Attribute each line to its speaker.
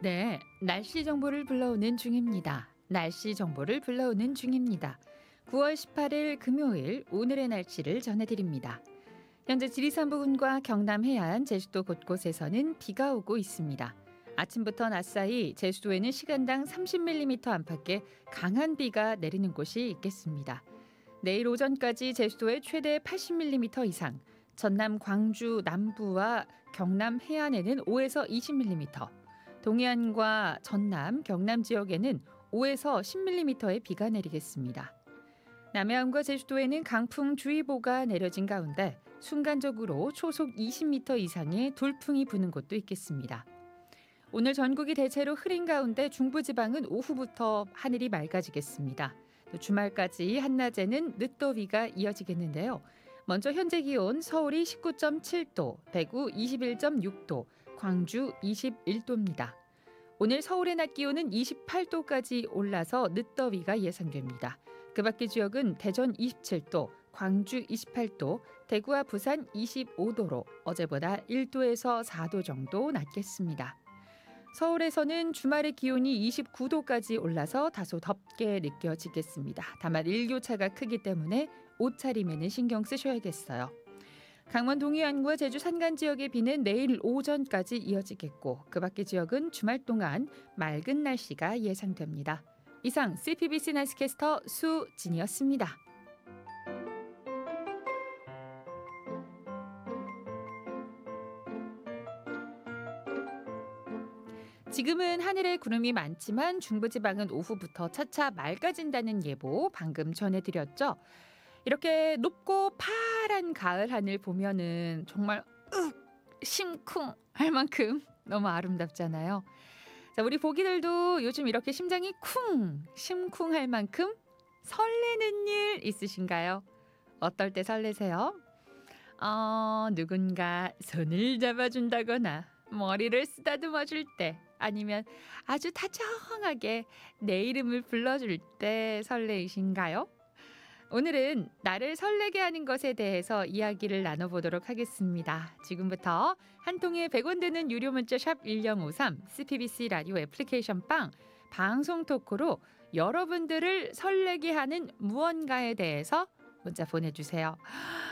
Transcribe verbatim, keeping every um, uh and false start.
Speaker 1: 네, 날씨 정보를 불러오는 중입니다. 날씨 정보를 불러오는 중입니다. 구월 십팔일 금요일 오늘의 날씨를 전해드립니다. 현재 지리산 부근과 경남 해안, 제주도 곳곳에서는 비가 오고 있습니다. 아침부터 낮 사이 제주도에는 시간당 삼십 밀리미터 안팎의 강한 비가 내리는 곳이 있겠습니다. 내일 오전까지 제주도에 최대 팔십 밀리미터 이상, 전남 광주 남부와 경남 해안에는 오에서 이십 밀리미터, 동해안과 전남, 경남 지역에는 오에서 십 밀리미터의 비가 내리겠습니다. 남해안과 제주도에는 강풍주의보가 내려진 가운데 순간적으로 초속 이십 미터 이상의 돌풍이 부는 곳도 있겠습니다. 오늘 전국이 대체로 흐린 가운데 중부지방은 오후부터 하늘이 맑아지겠습니다. 또 주말까지 한낮에는 늦더위가 이어지겠는데요. 먼저 현재 기온 서울이 십구 점 칠 도, 대구 이십일 점 육 도, 광주 이십일 도입니다. 오늘 서울의 낮 기온은 이십팔 도까지 올라서 늦더위가 예상됩니다. 그 밖의 지역은 대전 이십칠 도, 광주 이십팔 도, 대구와 부산 이십오 도로 어제보다 일 도에서 사 도 정도 낮겠습니다. 서울에서는 주말의 기온이 이십구 도까지 올라서 다소 덥게 느껴지겠습니다. 다만 일교차가 크기 때문에 옷차림에는 신경 쓰셔야겠어요. 강원 동해안과 제주 산간 지역의 비는 내일 오전까지 이어지겠고 그 밖의 지역은 주말 동안 맑은 날씨가 예상됩니다. 이상 씨피비씨 날씨캐스터 수진이었습니다. 지금은 하늘에 구름이 많지만 중부지방은 오후부터 차차 맑아진다는 예보 방금 전해드렸죠. 이렇게 높고 파란 가을 하늘 보면은 정말 윽 심쿵 할 만큼 너무 아름답잖아요. 자, 우리 보기들도 요즘 이렇게 심장이 쿵 심쿵할 만큼 설레는 일 있으신가요? 어떨 때 설레세요? 어, 누군가 손을 잡아준다거나 머리를 쓰다듬어 줄 때, 아니면 아주 다정하게 내 이름을 불러줄 때 설레이신가요? 오늘은 나를 설레게 하는 것에 대해서 이야기를 나눠보도록 하겠습니다. 지금부터 한 통에 백 원 되는 유료 문자 샵 일공오삼, 씨피비씨 라디오 애플리케이션 빵, 방송 토크로 여러분들을 설레게 하는 무언가에 대해서 문자 보내주세요.